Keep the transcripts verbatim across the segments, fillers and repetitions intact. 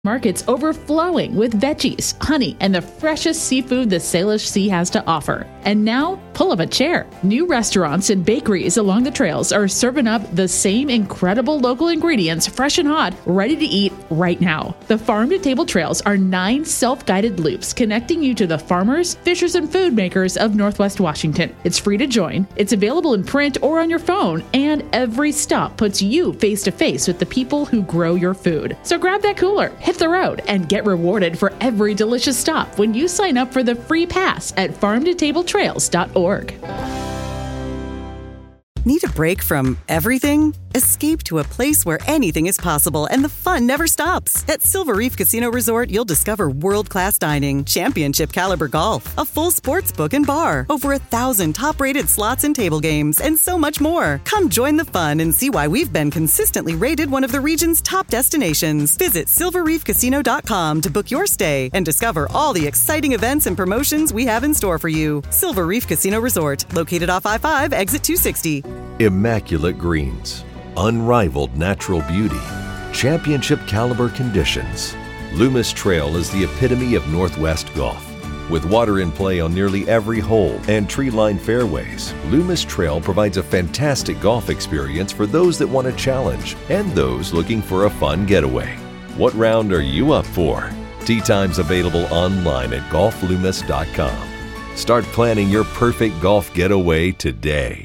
Markets overflowing with veggies, honey, and the freshest seafood the Salish Sea has to offer. And now, pull up a chair. New restaurants and bakeries along the trails are serving up the same incredible local ingredients, fresh and hot, ready to eat right now. The Farm to Table Trails are nine self-guided loops connecting you to the farmers, fishers, and food makers of Northwest Washington. It's free to join. It's available in print or on your phone, and every stop puts you face to face with the people who grow your food. So grab that cooler, hit the road, and get rewarded for every delicious stop when you sign up for the free pass at farm to table trails dot org. Need a break from everything? Escape to a place where anything is possible and the fun never stops. At Silver Reef Casino Resort, you'll discover world-class dining, championship caliber golf, a full sports book and bar, over a thousand top-rated slots and table games, and so much more. Come join the fun and see why we've been consistently rated one of the region's top destinations. Visit silver reef casino dot com to book your stay and discover all the exciting events and promotions we have in store for you. Silver Reef Casino Resort, located off I five, exit two sixty. Immaculate greens, unrivaled natural beauty, championship caliber conditions. Loomis Trail is the epitome of Northwest golf. With water in play on nearly every hole and tree-lined fairways, Loomis Trail provides a fantastic golf experience for those that want a challenge and those looking for a fun getaway. What round are you up for? Tee times available online at golf loomis dot com. Start planning your perfect golf getaway today.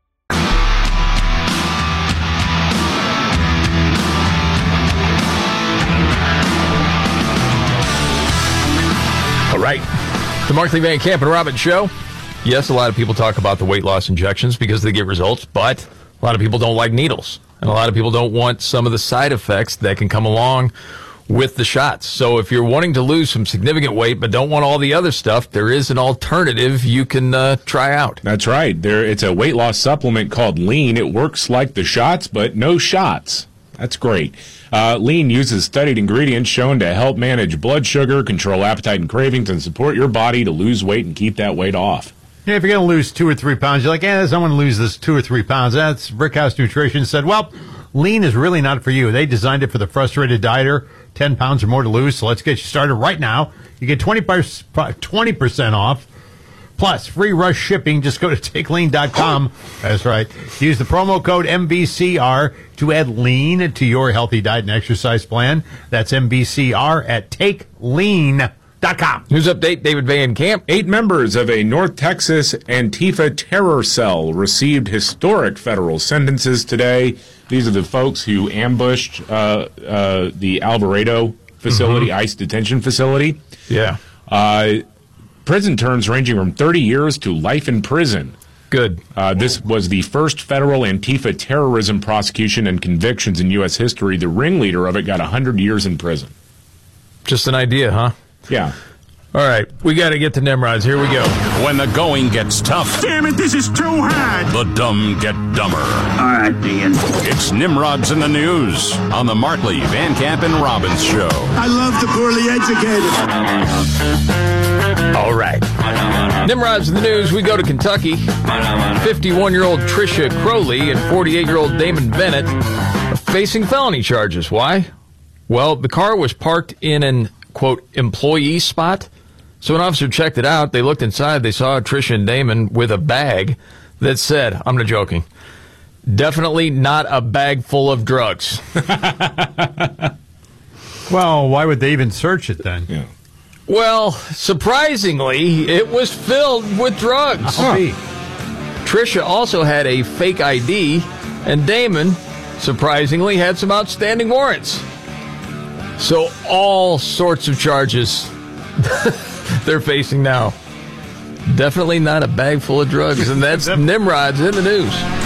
All right. The Markley Van Camp and Robbins Show. Yes, a lot of people talk about the weight loss injections because they get results, but a lot of people don't like needles. And a lot of people don't want some of the side effects that can come along with the shots. So if you're wanting to lose some significant weight but don't want all the other stuff, there is an alternative you can uh, try out. That's right. There, it's a weight loss supplement called Lean. It works like the shots, but no shots. That's great. Uh, Lean uses studied ingredients shown to help manage blood sugar, control appetite and cravings, and support your body to lose weight and keep that weight off. Yeah, if you're going to lose two or three pounds, you're like, yeah, I want to lose this two or three pounds. That's Brickhouse Nutrition said, well, Lean is really not for you. They designed it for the frustrated dieter, ten pounds or more to lose. So let's get you started right now. You get twenty percent off. Plus, free rush shipping. Just go to take lean dot com. That's right. Use the promo code M B C R to add lean to your healthy diet and exercise plan. That's M B C R at take lean dot com. News update, David Van Camp. Eight members of a North Texas Antifa terror cell received historic federal sentences today. These are the folks who ambushed uh, uh, the Alvarado facility, mm-hmm. ICE detention facility. Yeah. Uh Prison terms ranging from thirty years to life in prison. Good. Uh, this was the first federal Antifa terrorism prosecution and convictions in U S history. The ringleader of it got one hundred years in prison. Just an idea, huh? Yeah. All right, we got to get to Nimrods. Here we go. When the going gets tough. Damn it, this is too hard. The dumb get dumber. All right, Dean. It's Nimrods in the News on the Markley, Van Camp, and Robbins Show. I love the poorly educated. All right. Nimrods in the News, we go to Kentucky. fifty-one-year-old Tricia Crowley and forty-eight-year-old Damon Bennett are facing felony charges. Why? Well, the car was parked in an, quote, employee spot. So an officer checked it out. They looked inside. They saw Tricia and Damon with a bag that said, I'm not joking, definitely not a bag full of drugs. Well, why would they even search it then? Yeah. Well, surprisingly, it was filled with drugs. Huh. Tricia also had a fake I D, and Damon, surprisingly, had some outstanding warrants. So all sorts of charges they're facing now. Definitely not a bag full of drugs, and that's Nimrods in the News.